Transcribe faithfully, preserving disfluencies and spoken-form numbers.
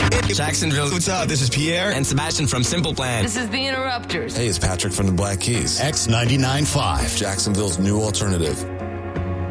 Jacksonville. What's up? This is Pierre and Sebastian from Simple Plan. This is the Interrupters. Hey, it's Patrick from the Black Keys. X ninety-nine point five. Jacksonville's new alternative.